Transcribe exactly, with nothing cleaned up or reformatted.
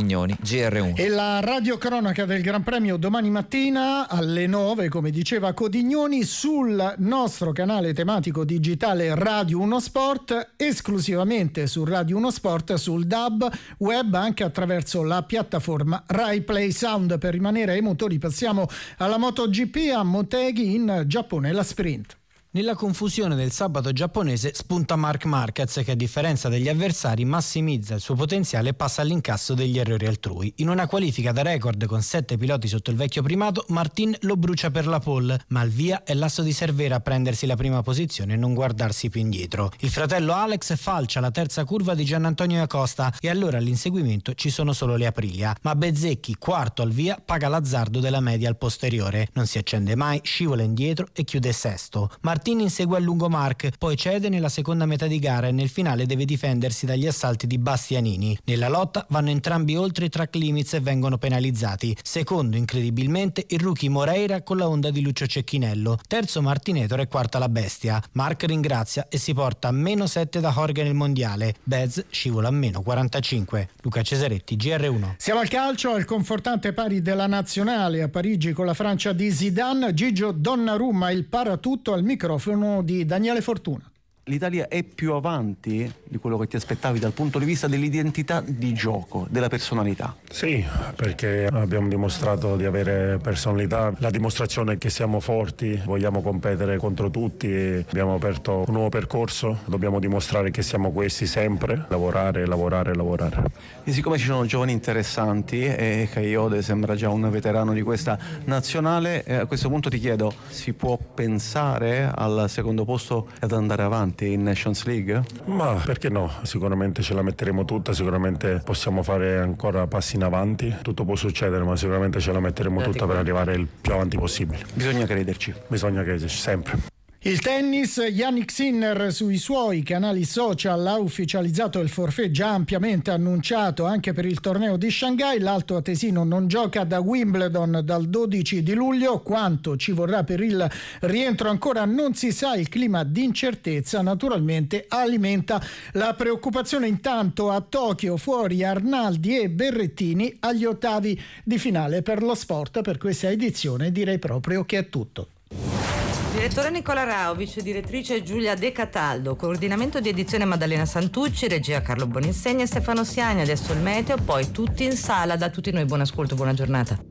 Codignoni, G R uno. E la radiocronaca del Gran Premio domani mattina alle nove, come diceva Codignoni, sul nostro canale tematico digitale Radio uno Sport, esclusivamente su Radio uno Sport, sul D A B web, anche attraverso la piattaforma Rai Play Sound. Per rimanere ai motori passiamo alla MotoGP, a Motegi in Giappone, la sprint. Nella confusione del sabato giapponese spunta Marc Marquez, che a differenza degli avversari massimizza il suo potenziale e passa all'incasso degli errori altrui. In una qualifica da record con sette piloti sotto il vecchio primato, Martin lo brucia per la pole, ma al via è l'asso di Cervera a prendersi la prima posizione e non guardarsi più indietro. Il fratello Alex falcia la terza curva di Gianantonio Acosta e allora all'inseguimento ci sono solo le Aprilia, ma Bezzecchi, quarto al via, paga l'azzardo della media al posteriore. Non si accende mai, scivola indietro e chiude sesto. Martin insegue a lungo Marc, poi cede nella seconda metà di gara e nel finale deve difendersi dagli assalti di Bastianini. Nella lotta vanno entrambi oltre i track limits e vengono penalizzati. Secondo, incredibilmente, il rookie Moreira con la Honda di Lucio Cecchinello. Terzo Martinetto e quarta la Bestia. Marc ringrazia e si porta a meno sette da Jorge nel mondiale. Bez scivola a meno quarantacinque. Luca Cesaretti, G R uno. Siamo al calcio, al confortante pari della nazionale a Parigi con la Francia di Zidane. Gigio Donnarumma, il paratutto, al microfono di Daniele Fortuna. L'Italia è più avanti di quello che ti aspettavi dal punto di vista dell'identità di gioco, della personalità? Sì, perché abbiamo dimostrato di avere personalità, la dimostrazione è che siamo forti, vogliamo competere contro tutti e abbiamo aperto un nuovo percorso, dobbiamo dimostrare che siamo questi sempre, lavorare, lavorare, lavorare. E siccome ci sono giovani interessanti e Kayode sembra già un veterano di questa nazionale, eh, a questo punto ti chiedo, si può pensare al secondo posto ed andare avanti in Nations League? Ma perché no? Sicuramente ce la metteremo tutta, sicuramente possiamo fare ancora passi in avanti, tutto può succedere, ma sicuramente ce la metteremo tutta per arrivare il più avanti possibile. Bisogna crederci. Bisogna crederci, sempre. Il tennis, Yannick Sinner sui suoi canali social ha ufficializzato il forfait già ampiamente annunciato anche per il torneo di Shanghai. L'alto atesino non gioca da Wimbledon dal dodici di luglio. Quanto ci vorrà per il rientro ancora non si sa. Il clima di incertezza naturalmente alimenta la preoccupazione. Intanto a Tokyo fuori Arnaldi e Berrettini agli ottavi di finale. Per lo sport, per questa edizione direi proprio che è tutto. Direttore Nicola Rao, vice direttrice Giulia De Cataldo, coordinamento di edizione Maddalena Santucci, regia Carlo Boninsegna e Stefano Siani. Adesso il meteo, poi tutti in sala. Da tutti noi buon ascolto, buona giornata.